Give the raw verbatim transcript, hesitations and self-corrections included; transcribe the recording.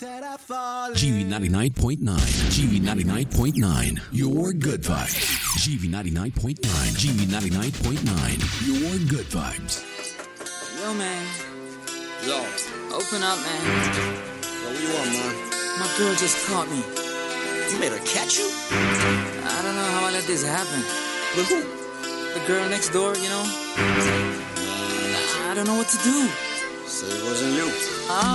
G V ninety-nine point nine. G V ninety-nine point nine. Your good vibes. G V ninety-nine point nine. G V ninety-nine point nine. Your good vibes. Yo, man. Yo. Open up, man. Yo, what you want, man? My girl just caught me. You made her catch you? I don't know how I let this happen. With who? The girl next door, you know? Man, I don't know what to do. say it wasn't you. Ah.